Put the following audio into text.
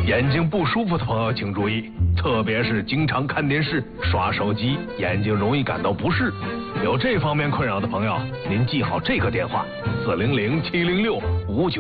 眼睛不舒服的朋友请注意，特别是经常看电视、刷手机，眼睛容易感到不适。有这方面困扰的朋友，您记好这个电话：400-706-59。